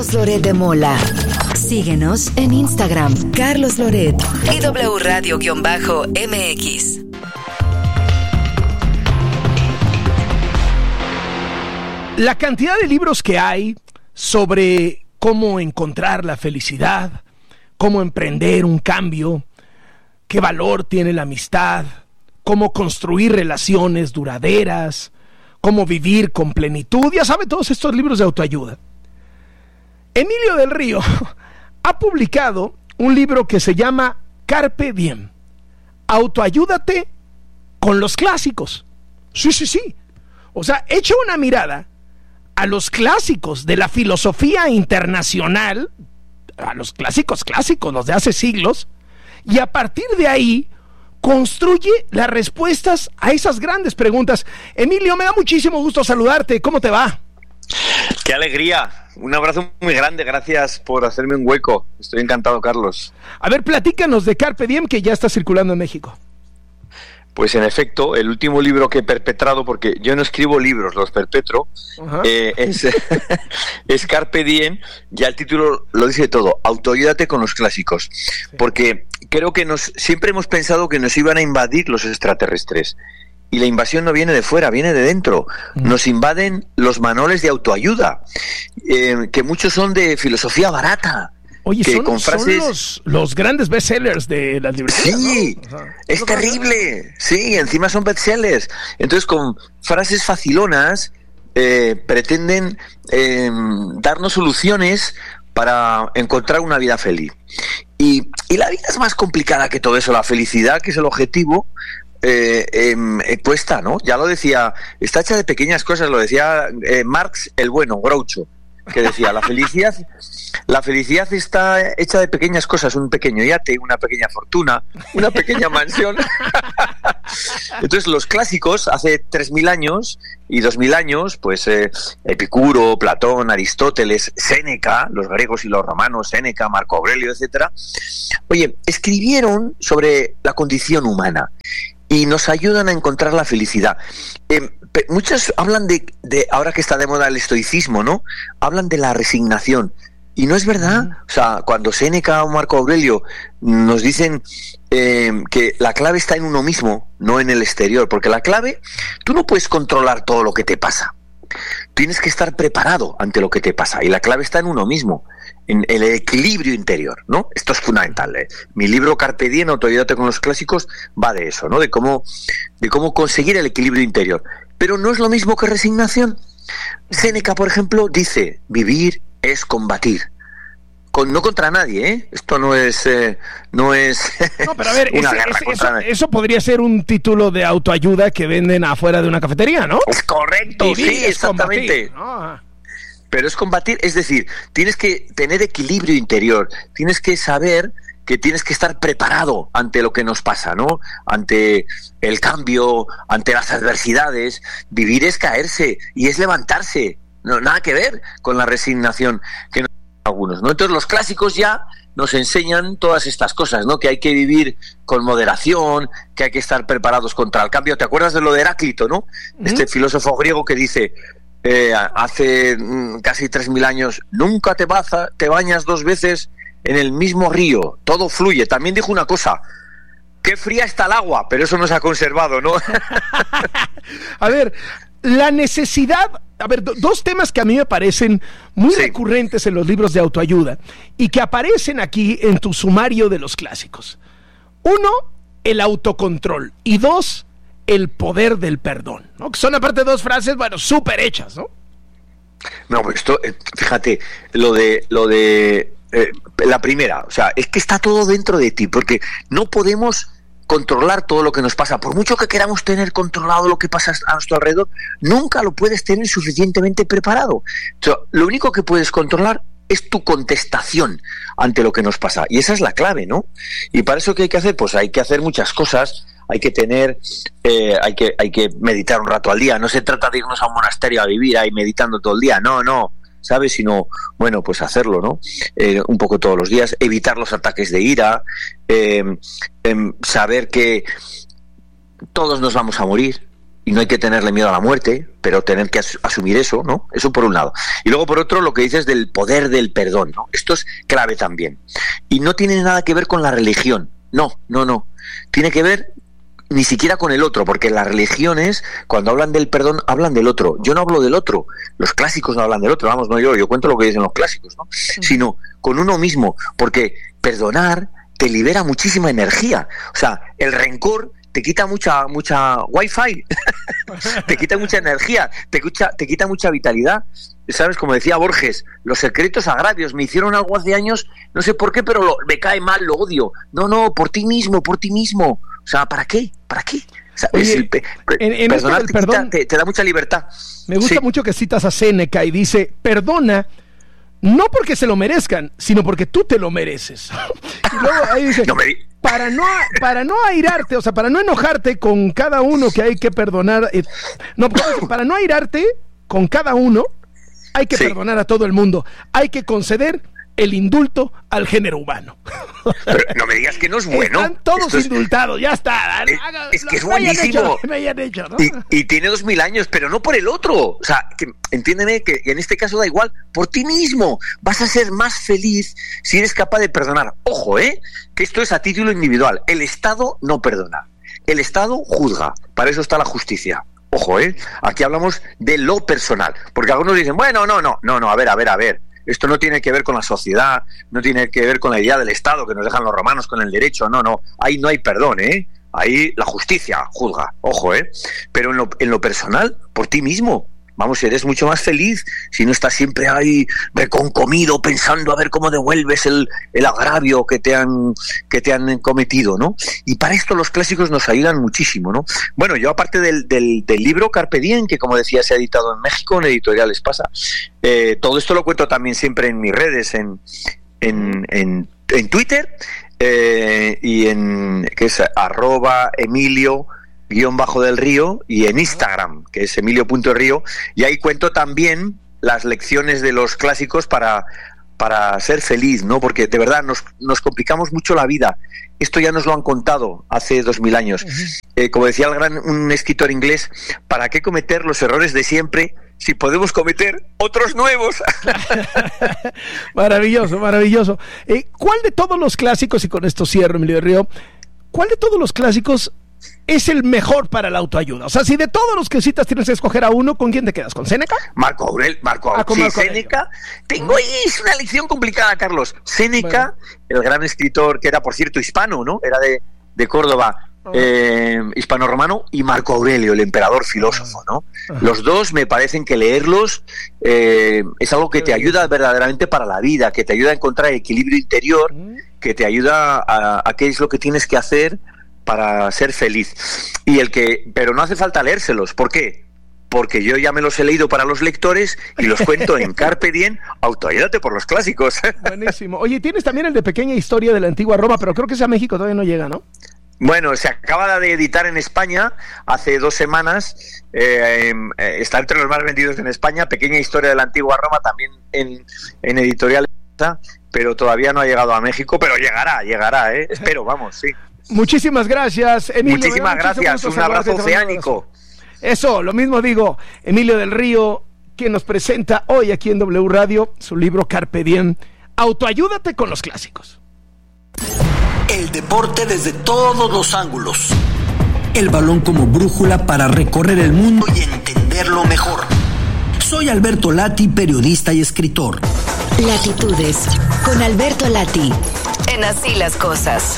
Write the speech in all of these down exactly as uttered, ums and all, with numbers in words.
Carlos Loret de Mola. Síguenos en Instagram, Carlos Loret y W Radio-M X. La cantidad de libros que hay sobre cómo encontrar la felicidad, cómo emprender un cambio, qué valor tiene la amistad, cómo construir relaciones duraderas, cómo vivir con plenitud, ya sabe, todos estos libros de autoayuda. Emilio del Río ha publicado un libro que se llama Carpe Diem, autoayúdate con los clásicos. Sí, sí, sí. O sea, echa una mirada a los clásicos de la filosofía internacional, a los clásicos clásicos, los de hace siglos, y a partir de ahí construye las respuestas a esas grandes preguntas. Emilio, me da muchísimo gusto saludarte. ¿Cómo te va? ¡Qué alegría! Un abrazo muy grande, gracias por hacerme un hueco. Estoy encantado, Carlos. A ver, platícanos de Carpe Diem, que ya está circulando en México. Pues en efecto, el último libro que he perpetrado, porque yo no escribo libros, los perpetro, eh, es, es Carpe Diem. Ya el título lo dice todo, autoayúdate con los clásicos. Sí. Porque creo que nos siempre hemos pensado que nos iban a invadir los extraterrestres. Y la invasión no viene de fuera, viene de dentro. Nos invaden los manuales de autoayuda, eh, que muchos son de filosofía barata. Oye, que son, con frases... son los, los grandes bestsellers de las librerías, sí, ¿no? O sea, es terrible. Sí, encima son bestsellers. Entonces, con frases facilonas, eh, pretenden eh, darnos soluciones para encontrar una vida feliz. Y, y la vida es más complicada que todo eso. La felicidad, que es el objetivo, eh, eh, cuesta, ¿no? Ya lo decía, está hecha de pequeñas cosas, lo decía eh, Marx el bueno, Groucho, que decía, la felicidad la felicidad está hecha de pequeñas cosas, un pequeño yate, una pequeña fortuna, una pequeña mansión. Entonces los clásicos, hace tres mil años y dos mil años, pues eh, Epicuro, Platón, Aristóteles, Séneca, los griegos y los romanos, Séneca, Marco Aurelio, etcétera, oye, escribieron sobre la condición humana y nos ayudan a encontrar la felicidad. Eh, muchos hablan de, de, ahora que está de moda el estoicismo, ¿no? Hablan de la resignación. Y no es verdad. O sea, cuando Séneca o Marco Aurelio nos dicen eh, que la clave está en uno mismo, no en el exterior, porque la clave, tú no puedes controlar todo lo que te pasa. Tienes que estar preparado ante lo que te pasa, y la clave está en uno mismo, en el equilibrio interior, ¿no? Esto es fundamental, ¿eh? Mi libro Carpe Diem, autoayúdate con los clásicos, va de eso, ¿no? De cómo, de cómo conseguir el equilibrio interior. Pero no es lo mismo que resignación. Séneca, por ejemplo, dice, vivir es combatir. Con, no contra nadie, ¿eh? Esto no es eh, no es no, pero a ver, una ese, guerra ese, contra eso, nadie. Eso podría ser un título de autoayuda que venden afuera de una cafetería, ¿no? Es correcto, Vivir sí, es exactamente. Combatir, ¿no? Pero es combatir, es decir, tienes que tener equilibrio interior, tienes que saber que tienes que estar preparado ante lo que nos pasa, ¿no? Ante el cambio, ante las adversidades. Vivir es caerse y es levantarse. No, nada que ver con la resignación que nos algunos, ¿no? Entonces los clásicos ya nos enseñan todas estas cosas, ¿no? Que hay que vivir con moderación, que hay que estar preparados contra el cambio. ¿Te acuerdas de lo de Heráclito, no? Uh-huh. Este filósofo griego que dice eh, hace mm, casi tres mil años, nunca te, baza, te bañas dos veces en el mismo río, todo fluye. También dijo una cosa, qué fría está el agua, pero eso no se ha conservado, ¿no? A ver, la necesidad... A ver, do, dos temas que a mí me parecen muy sí. recurrentes en los libros de autoayuda y que aparecen aquí en tu sumario de los clásicos. Uno, el autocontrol. Y dos, el poder del perdón, ¿no? Que son aparte dos frases, bueno, súper hechas, ¿no? No, pues esto, fíjate, lo de, lo de eh, la primera, o sea, es que está todo dentro de ti, porque no podemos controlar todo lo que nos pasa. Por mucho que queramos tener controlado lo que pasa a nuestro alrededor, nunca lo puedes tener suficientemente preparado. O sea, lo único que puedes controlar es tu contestación ante lo que nos pasa. Y esa es la clave, ¿no? Y para eso, ¿qué hay que hacer? Pues hay que hacer muchas cosas. Hay que tener, eh, hay que, hay que meditar un rato al día. No se trata de irnos a un monasterio a vivir ahí meditando todo el día. No, no. ¿Sabes? Sino, bueno, pues hacerlo, ¿no? Eh, un poco todos los días, evitar los ataques de ira, eh, eh, saber que todos nos vamos a morir, y no hay que tenerle miedo a la muerte, pero tener que as- asumir eso, ¿no? Eso por un lado. Y luego por otro, lo que dices del poder del perdón, ¿no? Esto es clave también. Y no tiene nada que ver con la religión. No, no, no. Tiene que ver ni siquiera con el otro, porque las religiones, cuando hablan del perdón, hablan del otro. Yo no hablo del otro. Los clásicos no hablan del otro, vamos, no yo, yo cuento lo que dicen los clásicos, ¿no? Sino con uno mismo, porque perdonar te libera muchísima energía. O sea, el rencor te quita mucha mucha wifi, te quita mucha energía, te quita, te quita mucha vitalidad. ¿Sabes? Como decía Borges, los secretos agravios, me hicieron algo hace años, no sé por qué, pero lo, me cae mal, lo odio. No, no, por ti mismo, por ti mismo. O sea, ¿para qué? ¿Para qué? O sea, Oye, es el pe- en, en perdonar esto del te, perdón, quita, te, te da mucha libertad. Me gusta Sí. mucho que citas a Séneca y dice, perdona, no porque se lo merezcan, sino porque tú te lo mereces. Y luego ahí dice, No me di- para no, para no airarte, o sea, para no enojarte con cada uno que hay que perdonar, eh, no, para no airarte con cada uno, hay que Sí. perdonar a todo el mundo, hay que conceder el indulto al género humano. Pero no me digas que no es bueno. Están todos Esto es- indultados, ya está. Es- Haga- es que es lo que hayan buenísimo. hecho, lo que me hayan hecho, ¿no? Y, y tiene dos mil años, pero no por el otro. O sea, que, entiéndeme que en este caso da igual. Por ti mismo vas a ser más feliz si eres capaz de perdonar. Ojo, ¿eh? Que esto es a título individual. El Estado no perdona. El Estado juzga. Para eso está la justicia. Ojo, ¿eh? Aquí hablamos de lo personal. Porque algunos dicen, bueno, no, no, no, no, a ver, a ver, a ver. Esto no tiene que ver con la sociedad, no tiene que ver con la idea del Estado que nos dejan los romanos con el derecho. No, no. Ahí no hay perdón, ¿eh? Ahí la justicia juzga, ojo, ¿eh? Pero en lo, en lo personal, por ti mismo. Vamos, eres mucho más feliz si no estás siempre ahí reconcomido pensando a ver cómo devuelves el, el agravio que te han que te han cometido, ¿no? Y para esto los clásicos nos ayudan muchísimo, ¿no? Bueno, yo aparte del, del, del libro Carpe Diem, que como decía se ha editado en México, en Editoriales Pasa, eh, todo esto lo cuento también siempre en mis redes, en, en, en, en Twitter eh, y en, que es arroba Emilio guión bajo del Río, y en Instagram, que es emilio.río, y ahí cuento también las lecciones de los clásicos para, para ser feliz, ¿no? Porque de verdad nos, nos complicamos mucho la vida. Esto ya nos lo han contado hace dos mil años. Uh-huh. Eh, como decía el gran, un escritor inglés, ¿para qué cometer los errores de siempre si podemos cometer otros nuevos? Maravilloso, maravilloso. Eh, ¿Cuál de todos los clásicos, y con esto cierro, Emilio del Río, cuál de todos los clásicos es el mejor para la autoayuda? O sea, si de todos los que citas tienes que escoger a uno, ¿con quién te quedas? ¿Con Séneca? Marco Aurelio. Marco Aurelio. Ah, sí, Marco Séneca. Tengo ahí, es una lección complicada, Carlos. Séneca, bueno, el gran escritor que era, por cierto, hispano, ¿no? Era de, de Córdoba, uh-huh. eh, hispano-romano, y Marco Aurelio, el emperador filósofo, ¿no? Uh-huh. Los dos me parecen que leerlos eh, es algo que te ayuda verdaderamente para la vida, que te ayuda a encontrar el equilibrio interior, uh-huh. que te ayuda a, a qué es lo que tienes que hacer para ser feliz. Y el que, pero no hace falta leérselos. ¿Por qué? Porque yo ya me los he leído para los lectores y los cuento en Carpe Diem, autoayúdate por los clásicos. Buenísimo. Oye, tienes también el de Pequeña Historia de la Antigua Roma, pero creo que ese a México todavía no llega, ¿no? Bueno, se acaba de editar en España hace dos semanas, eh, eh, está entre los más vendidos en España, Pequeña Historia de la Antigua Roma, también en, en editoriales, pero todavía no ha llegado a México, pero llegará, llegará, ¿eh? Espero, vamos, sí. Muchísimas gracias, Emilio. Muchísimas gracias, un abrazo oceánico. Eso, lo mismo digo, Emilio del Río, quien nos presenta hoy aquí en W Radio su libro Carpe Diem, autoayúdate con los clásicos. El deporte desde todos los ángulos. El balón como brújula para recorrer el mundo y entenderlo mejor. Soy Alberto Lati, periodista y escritor. Latitudes, con Alberto Lati, en Así las Cosas.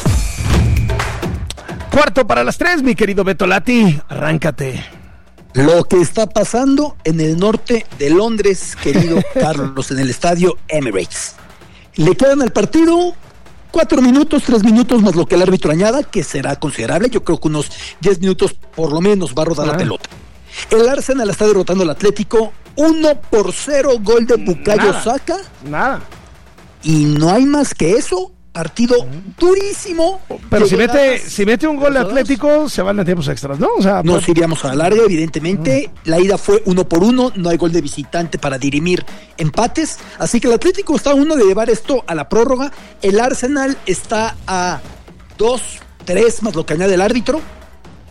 Cuarto para las tres, mi querido Beto Lati, arráncate. Lo que está pasando en el norte de Londres, querido Carlos, en el estadio Emirates. Le quedan al partido cuatro minutos, tres minutos más lo que el árbitro añada, que será considerable. Yo creo que unos diez minutos por lo menos va a rodar ah. la pelota. El Arsenal está derrotando al Atlético uno por cero, gol de Bukayo Nada. Saka. Nada. Y no hay más que eso. Partido durísimo. Pero si mete, si mete un gol de Atlético, se van a tiempos extras, ¿no? O sea, nos iríamos a la larga, evidentemente. Uh-huh. La ida fue uno por uno, no hay gol de visitante para dirimir empates. Así que el Atlético está a uno de llevar esto a la prórroga. El Arsenal está a dos, tres más lo que añade el árbitro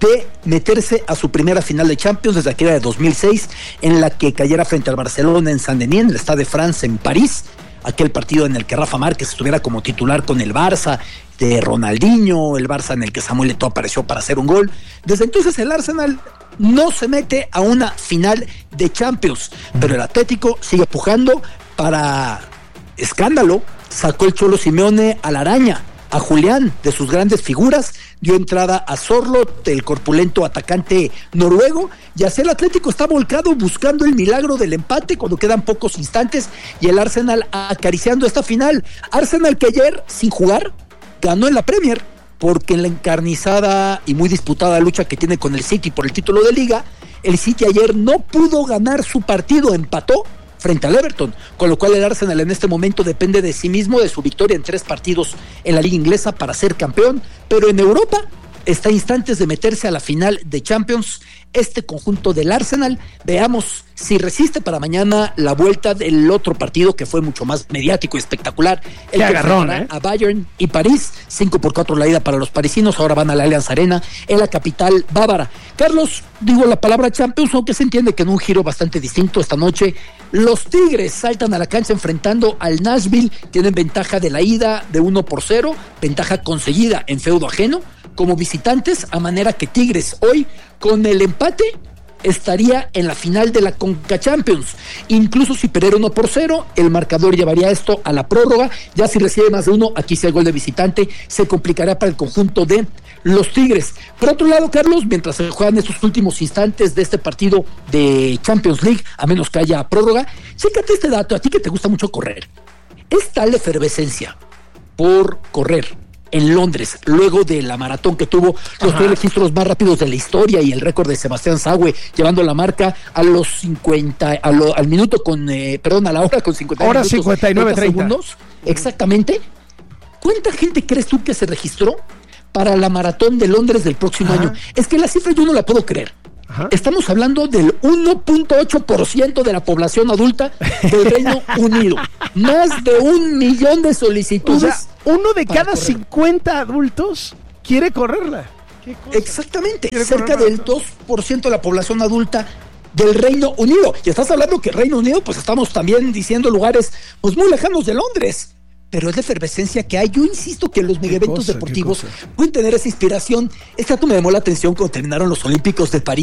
de meterse a su primera final de Champions desde aquella de dos mil seis, en la que cayera frente al Barcelona en Saint-Denis, en el Stade de France en París, aquel partido en el que Rafa Márquez estuviera como titular con el Barça, de Ronaldinho, el Barça en el que Samuel Eto'o apareció para hacer un gol. Desde entonces el Arsenal no se mete a una final de Champions, pero el Atlético sigue pujando. Para escándalo, sacó el Cholo Simeone a la araña, a Julián, de sus grandes figuras, dio entrada a Sorloth, el corpulento atacante noruego, y así el Atlético está volcado buscando el milagro del empate cuando quedan pocos instantes, y el Arsenal acariciando esta final. Arsenal que ayer, sin jugar, ganó en la Premier, porque en la encarnizada y muy disputada lucha que tiene con el City por el título de Liga, el City ayer no pudo ganar su partido, empató frente al Everton, con lo cual el Arsenal en este momento depende de sí mismo, de su victoria en tres partidos en la Liga Inglesa para ser campeón, pero en Europa está a instantes de meterse a la final de Champions este conjunto del Arsenal. Veamos si resiste para mañana la vuelta del otro partido que fue mucho más mediático y espectacular. El Qué agarrón, ¿eh? A Bayern y París, cinco por cuatro la ida para los parisinos, ahora van a la Allianz Arena en la capital bávara. Carlos, digo la palabra Champions, aunque se entiende que en un giro bastante distinto esta noche, los Tigres saltan a la cancha enfrentando al Nashville, tienen ventaja de la ida de uno por cero, ventaja conseguida en feudo ajeno, como visitantes, a manera que Tigres hoy, con el empate, estaría en la final de la Conca Champions. Incluso si perdiera uno por cero, el marcador llevaría esto a la prórroga. Ya si recibe más de uno, aquí si hay gol de visitante, se complicará para el conjunto de los Tigres. Por otro lado, Carlos, mientras se juegan estos últimos instantes de este partido de Champions League, a menos que haya prórroga, chécate este dato, a ti que te gusta mucho correr. Es tal la efervescencia por correr en Londres, luego de la maratón que tuvo los Ajá. tres registros más rápidos de la historia y el récord de Sebastián Saue, llevando la marca a los cincuenta, a lo, al minuto con, eh, perdón, a la hora con cincuenta hora cincuenta y nueve treinta segundos, exactamente. ¿Cuánta gente crees tú que se registró para la maratón de Londres del próximo Ajá. año? Es que la cifra yo no la puedo creer. Ajá. Estamos hablando del uno punto ocho por ciento de la población adulta del Reino Unido. Más de un millón de solicitudes. O sea, uno de cada correr. cincuenta adultos quiere correrla. Exactamente, cerca del dos por ciento de la población adulta del Reino Unido. Y estás hablando que el Reino Unido, pues estamos también diciendo lugares pues muy lejanos de Londres. Pero es la efervescencia que hay. Yo insisto que los mega eventos deportivos pueden tener esa inspiración. Este dato me llamó la atención cuando terminaron los Olímpicos de París.